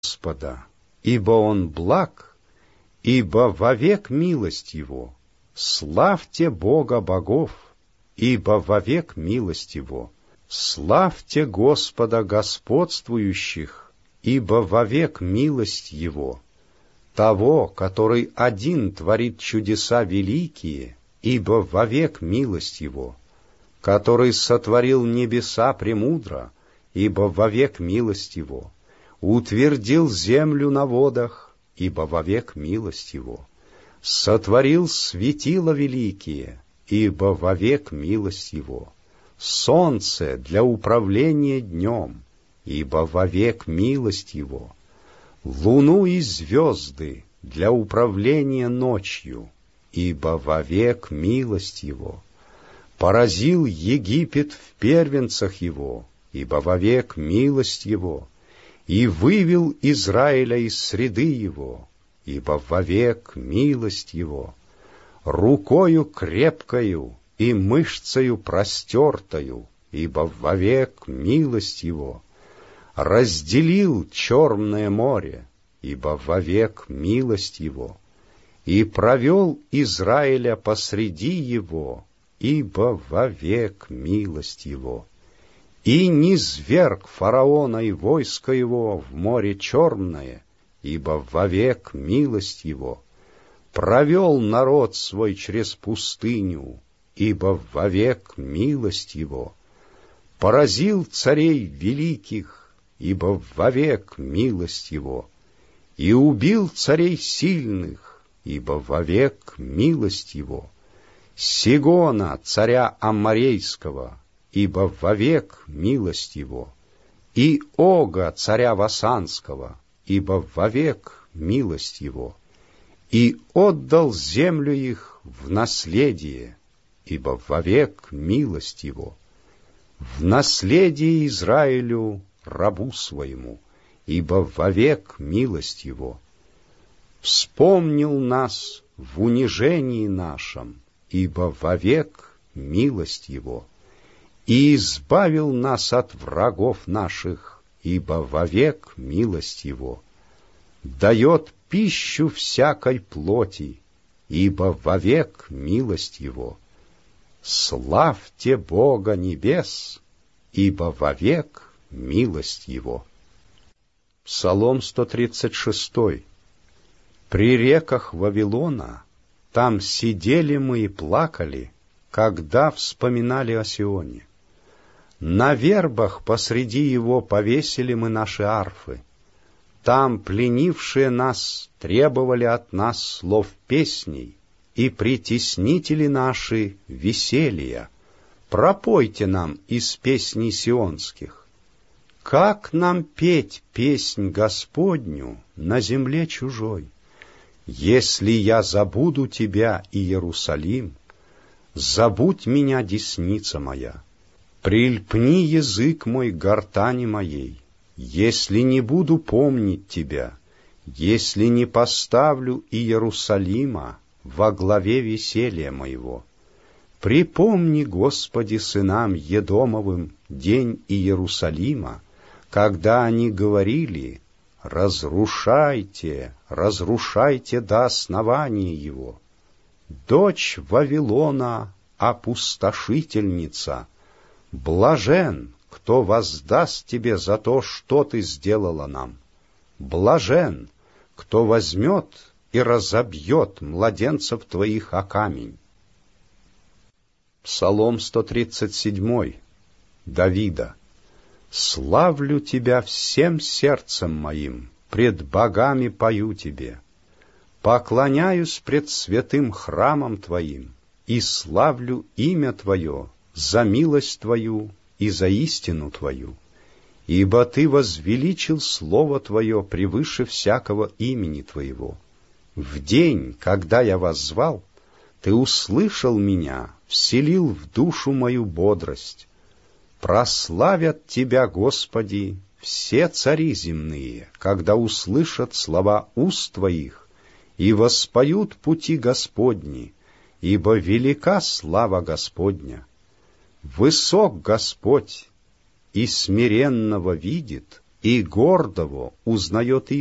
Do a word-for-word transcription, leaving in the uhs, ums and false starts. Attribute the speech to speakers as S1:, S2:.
S1: Господа, ибо Он благ, ибо вовек милость Его. Славьте Бога богов, ибо вовек милость Его. Славьте Господа господствующих, ибо вовек милость Его. Того, который один творит чудеса великие, ибо вовек милость Его. Который сотворил небеса премудро, ибо вовек милость Его. Утвердил землю на водах, ибо вовек милость Его. Сотворил светила великие, ибо вовек милость Его. Солнце для управления днем, ибо вовек милость Его. Луну и звезды для управления ночью, ибо вовек милость Его. Поразил Египет в первенцах его, ибо вовек милость Его. И вывел Израиля из среды его, ибо вовек милость Его. Рукою крепкою и мышцею простертою, ибо вовек милость Его. Разделил Черное море, ибо вовек милость Его. И провел Израиля посреди его, ибо вовек милость Его. И низверг фараона и войско его в море Черное, ибо вовек милость Его. Провел народ свой через пустыню, ибо вовек милость Его. Поразил царей великих, ибо вовек милость Его. И убил царей сильных, ибо вовек милость Его. Сигона, царя Амморейского, ибо вовек милость Его. И Ога, царя Васанского, ибо вовек милость Его. И отдал землю их в наследие, ибо вовек милость Его. В наследие Израилю, рабу своему, ибо вовек милость Его. Вспомнил нас в унижении нашем, ибо вовек милость Его. И избавил нас от врагов наших, ибо вовек милость Его. Дает пищу всякой плоти, ибо вовек милость Его. Славьте Бога небес, ибо вовек милость Его. Псалом сто тридцать шесть. При реках Вавилона там сидели мы и плакали, когда вспоминали о Сионе. На вербах посреди его повесили мы наши арфы. Там пленившие нас требовали от нас слов песней, и притеснители наши веселья. Пропойте нам из песней сионских. Как нам петь песнь Господню на земле чужой? Если я забуду тебя, Иерусалим, забудь меня, десница моя. Прильпни язык мой к гортани моей, если не буду помнить тебя, если не поставлю Иерусалима во главе веселья моего. Припомни, Господи, сынам Едомовым день Иерусалима, когда они говорили: «Разрушайте, разрушайте до основания его». Дочь Вавилона, опустошительница, блажен, кто воздаст тебе за то, что ты сделала нам. Блажен, кто возьмет и разобьет младенцев твоих о камень. Псалом сто тридцать семь. Давида. Славлю тебя всем сердцем моим, пред богами пою тебе. Поклоняюсь пред святым храмом твоим и славлю имя твое за милость твою и за истину твою. Ибо ты возвеличил слово твое превыше всякого имени твоего. В день, когда я воззвал, ты услышал меня, вселил в душу мою бодрость. Прославят тебя, Господи, все цари земные, когда услышат слова уст твоих, и воспоют пути Господни, ибо велика слава Господня. Высок Господь и смиренного видит, и гордого узнает